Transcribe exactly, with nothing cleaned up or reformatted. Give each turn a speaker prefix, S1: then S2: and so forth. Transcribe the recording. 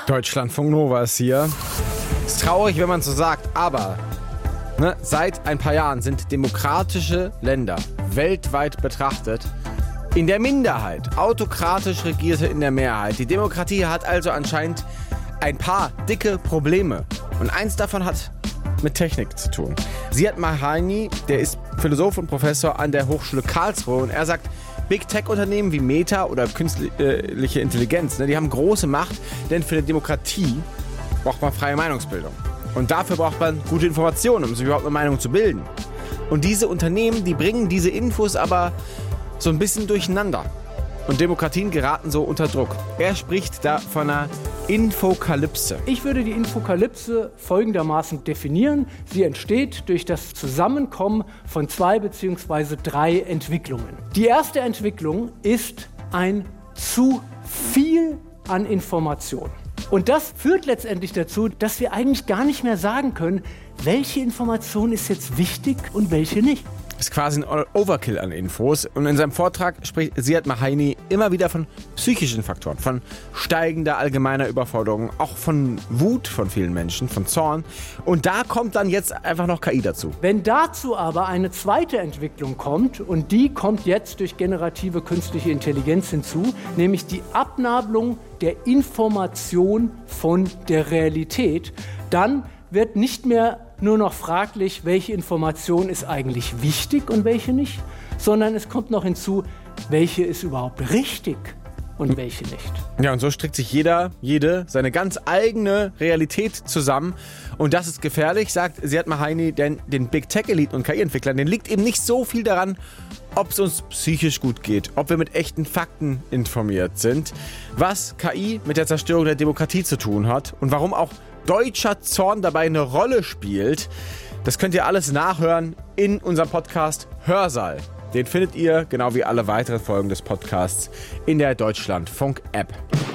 S1: Deutschlandfunk Nova ist hier. Ist traurig, wenn man so sagt, aber ne, seit ein paar Jahren sind demokratische Länder weltweit betrachtet in der Minderheit. Autokratisch regierte in der Mehrheit. Die Demokratie hat also anscheinend ein paar dicke Probleme. Und eins davon hat mit Technik zu tun. Ziad Mahaini, der ist Philosoph und Professor an der Hochschule Karlsruhe und er sagt, Big Tech-Unternehmen wie Meta oder künstliche Intelligenz, ne, die haben große Macht, denn für eine Demokratie braucht man freie Meinungsbildung. Und dafür braucht man gute Informationen, um sich überhaupt eine Meinung zu bilden. Und diese Unternehmen, die bringen diese Infos aber so ein bisschen durcheinander. Und Demokratien geraten so unter Druck. Er spricht da von einer Infokalypse.
S2: Ich würde die Infokalypse folgendermaßen definieren. Sie entsteht durch das Zusammenkommen von zwei bzw. drei Entwicklungen. Die erste Entwicklung ist ein zu viel an Information. Und das führt letztendlich dazu, dass wir eigentlich gar nicht mehr sagen können, welche Information ist jetzt wichtig und welche nicht.
S1: Das ist quasi ein Overkill an Infos. Und in seinem Vortrag spricht Ziad Mahaini immer wieder von psychischen Faktoren, von steigender allgemeiner Überforderung, auch von Wut von vielen Menschen, von Zorn. Und da kommt dann jetzt einfach noch K I dazu.
S2: Wenn dazu aber eine zweite Entwicklung kommt, und die kommt jetzt durch generative künstliche Intelligenz hinzu, nämlich die Abnabelung der Information von der Realität, dann wird nicht mehr nur noch fraglich, welche Information ist eigentlich wichtig und welche nicht, sondern es kommt noch hinzu, welche ist überhaupt richtig und welche nicht.
S1: Ja, und so strickt sich jeder, jede seine ganz eigene Realität zusammen. Und das ist gefährlich, sagt Ziad Mahaini, denn den Big Tech-Eliten und K I-Entwicklern, denen liegt eben nicht so viel daran, ob es uns psychisch gut geht, ob wir mit echten Fakten informiert sind, was K I mit der Zerstörung der Demokratie zu tun hat und warum auch deutscher Zorn dabei eine Rolle spielt. Das könnt ihr alles nachhören in unserem Podcast Hörsaal. Den findet ihr, genau wie alle weiteren Folgen des Podcasts, in der Deutschlandfunk-App.